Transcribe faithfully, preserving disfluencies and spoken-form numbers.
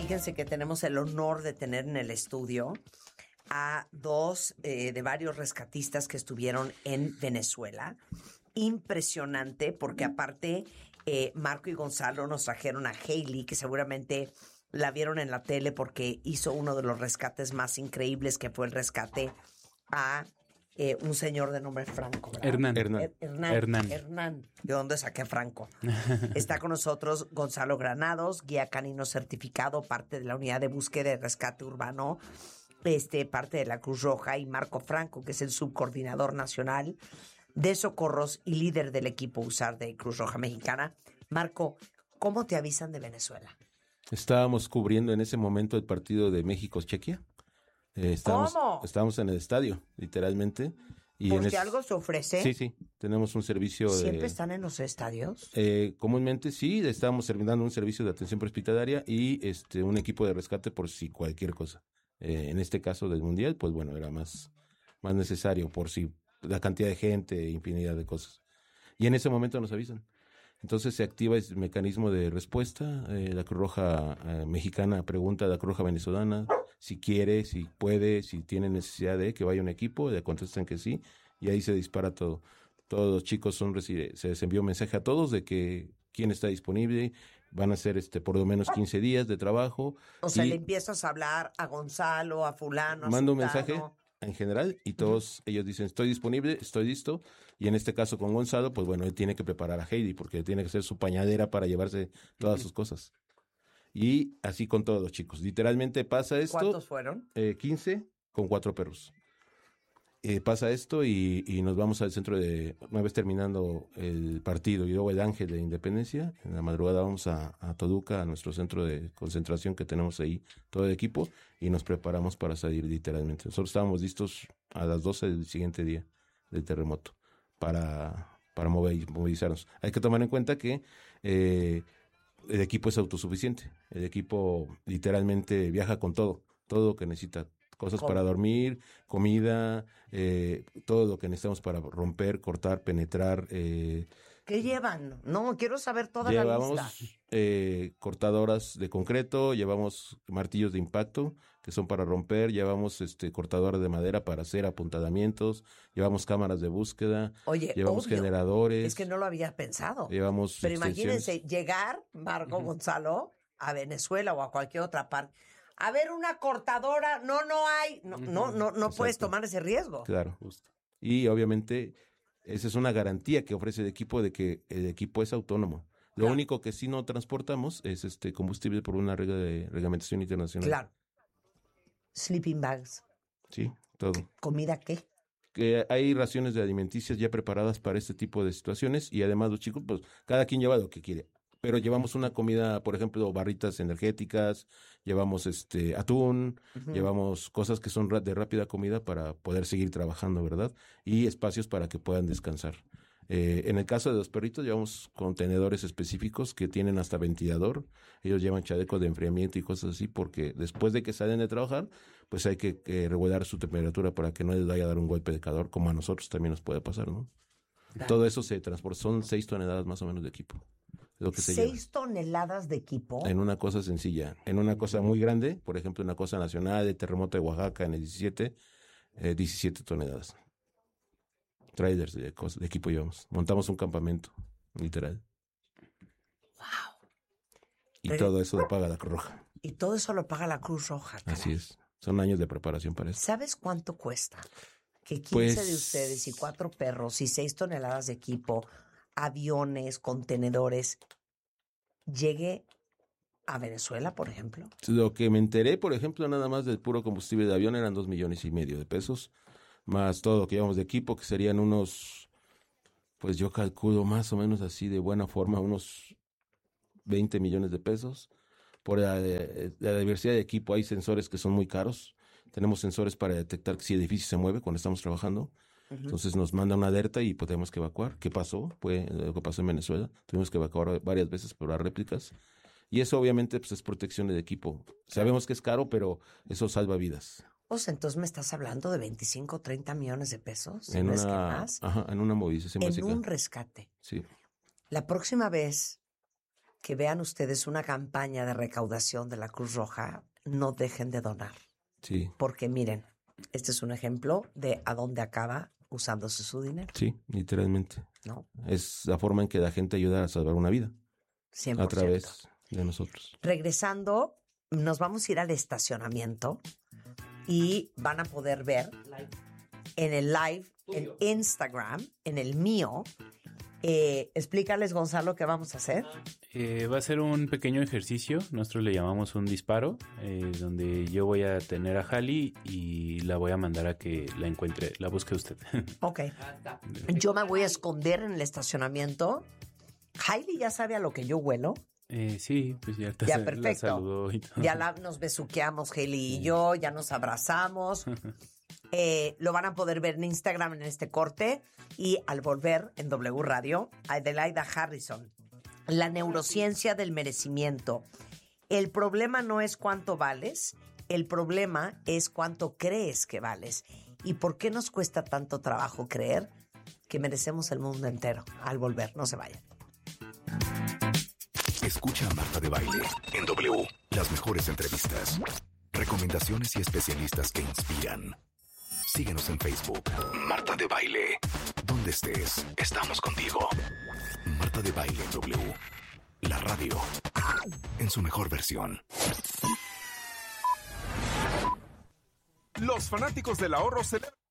Fíjense que tenemos el honor de tener en el estudio a dos eh, de varios rescatistas que estuvieron en Venezuela. Impresionante, porque aparte eh, Marco y Gonzalo nos trajeron a Hailey, que seguramente la vieron en la tele porque hizo uno de los rescates más increíbles, que fue el rescate a eh, un señor de nombre Franco, ¿verdad? Hernán. Hernán. Er, Hernán. Hernán. Hernán. ¿De dónde saqué Franco? Está con nosotros Gonzalo Granados, guía canino certificado, parte de la unidad de búsqueda y rescate urbano, este, parte de la Cruz Roja, y Marco Franco, que es el subcoordinador nacional de socorros y líder del equipo U S A R de Cruz Roja Mexicana. Marco, ¿cómo te avisan de Venezuela? Estábamos cubriendo en ese momento el partido de México-Chequia. Eh, estábamos, ¿Cómo? Estábamos en el estadio, literalmente. Y ¿Porque en ese, algo se ofrece? Sí, sí, tenemos un servicio de... ¿Siempre están en los estadios? Eh, comúnmente sí, estábamos dando un servicio de atención prehospitalaria y este un equipo de rescate por si cualquier cosa. Eh, en este caso del Mundial, pues bueno, era más, más necesario por si la cantidad de gente, infinidad de cosas. Y en ese momento nos avisan. Entonces se activa el mecanismo de respuesta. Eh, la Cruz Roja eh, mexicana pregunta a la Cruz Roja venezolana si quiere, si puede, si tiene necesidad de que vaya un equipo. Le contestan que sí, y ahí se dispara todo. Todos los chicos son reci- se les envió un mensaje a todos de que quién está disponible. Van a ser este por lo menos quince días de trabajo. O sea, le empiezas a hablar a Gonzalo, a fulano, a mando un sultano. mensaje en general y todos uh-huh. ellos dicen estoy disponible, estoy listo, y en este caso con Gonzalo, pues bueno, él tiene que preparar a Hailey porque tiene que ser su pañadera para llevarse todas uh-huh. sus cosas. Y así con todos los chicos. Literalmente pasa esto. ¿Cuántos fueron? Eh, quince con cuatro perros. Eh, pasa esto y, y nos vamos al centro de, una vez terminando el partido y luego el Ángel de Independencia, en la madrugada vamos a, a Toluca, a nuestro centro de concentración que tenemos ahí, todo el equipo, y nos preparamos para salir literalmente. Nosotros estábamos listos a las doce del siguiente día del terremoto para, para mover, movilizarnos. Hay que tomar en cuenta que eh, el equipo es autosuficiente, el equipo literalmente viaja con todo, todo lo que necesita. Cosas ¿Cómo? Para dormir, comida, eh, todo lo que necesitamos para romper, cortar, penetrar. Eh, ¿Qué llevan? No, quiero saber toda llevamos, la lista. Eh, cortadoras de concreto, llevamos martillos de impacto que son para romper, llevamos este cortadoras de madera para hacer apuntalamientos, llevamos cámaras de búsqueda, Oye, llevamos obvio, generadores. Es que no lo había pensado. Llevamos Pero imagínense, llegar, Marco, uh-huh. Gonzalo, a Venezuela o a cualquier otra parte. A ver, una cortadora, no, no hay, no, uh-huh. no, no, no puedes tomar ese riesgo. Claro, justo. Y obviamente esa es una garantía que ofrece el equipo de que el equipo es autónomo. Lo claro. único que sí no transportamos es este combustible por una regla de reglamentación internacional. Claro. Sleeping bags. Sí, todo. ¿Comida qué? Que hay raciones de alimenticias ya preparadas para este tipo de situaciones y además los chicos, pues cada quien lleva lo que quiere. Pero llevamos una comida, por ejemplo, barritas energéticas, llevamos este atún, uh-huh. llevamos cosas que son de rápida comida para poder seguir trabajando, ¿verdad? Y espacios para que puedan descansar. Eh, en el caso de los perritos, llevamos contenedores específicos que tienen hasta ventilador. Ellos llevan chalecos de enfriamiento y cosas así porque después de que salen de trabajar, pues hay que, que regular su temperatura para que no les vaya a dar un golpe de calor, como a nosotros también nos puede pasar, ¿no? Claro. Todo eso se transporta, son seis toneladas más o menos de equipo. Lo que se ¿Seis lleva. toneladas de equipo? En una cosa sencilla. En una cosa muy grande, por ejemplo, una cosa nacional, el terremoto de Oaxaca en el diecisiete, eh, diecisiete toneladas. Trailers de, cosas, de equipo llevamos. Montamos un campamento, literal. ¡Wow! Y Pero, todo eso lo paga la Cruz Roja. Y todo eso lo paga la Cruz Roja, caray. Así es. Son años de preparación para eso. ¿Sabes cuánto cuesta? Que quince pues, de ustedes y cuatro perros y seis toneladas de equipo, aviones, contenedores, llegue a Venezuela, por ejemplo. Lo que me enteré, por ejemplo, nada más del puro combustible de avión eran dos millones y medio de pesos, más todo lo que llevamos de equipo, que serían unos, pues yo calculo más o menos así de buena forma, unos veinte millones de pesos. Por la, la diversidad de equipo hay sensores que son muy caros. Tenemos sensores para detectar si el edificio se mueve cuando estamos trabajando. Uh-huh. Entonces nos manda una alerta y pues tenemos que evacuar. ¿Qué pasó? Fue lo que pasó en Venezuela. Tuvimos que evacuar varias veces por las réplicas. Y eso obviamente pues es protección del equipo. Sabemos que es caro, pero eso salva vidas. O sea, entonces me estás hablando de veinticinco, treinta millones de pesos. En ¿no una, es que más? Ajá, en una movilización en básica. En un rescate. Sí. La próxima vez que vean ustedes una campaña de recaudación de la Cruz Roja, no dejen de donar. Sí. Porque miren, este es un ejemplo de a dónde acaba usándose su dinero. Sí, literalmente. ¿No? Es la forma en que la gente ayuda a salvar una vida. cien por ciento. A través de nosotros. Regresando, nos vamos a ir al estacionamiento y van a poder ver en el live, en Instagram, en el mío. Eh, explícales, Gonzalo, qué vamos a hacer. Eh, va a ser un pequeño ejercicio, nosotros le llamamos un disparo, eh, donde yo voy a tener a Jali y la voy a mandar a que la encuentre, la busque usted. Ok. Yo me voy a esconder en el estacionamiento. Hailey ya sabe a lo que yo huelo. Eh, sí, pues ya, te Ya, la perfecto. saludó y todo. Ya la, nos besuqueamos, Hailey y yo, ya nos abrazamos. Eh, lo van a poder ver en Instagram en este corte y al volver en W Radio, Adelaida Harrison. La neurociencia del merecimiento. El problema no es cuánto vales, el problema es cuánto crees que vales. ¿Y por qué nos cuesta tanto trabajo creer que merecemos el mundo entero? Al volver, no se vayan. Escucha a Marta de Baile en W. Las mejores entrevistas, recomendaciones y especialistas que inspiran. Síguenos en Facebook. Marta de Baile. Donde estés, estamos contigo. Marta de Baile en W. La radio. En su mejor versión. Los fanáticos del ahorro celebran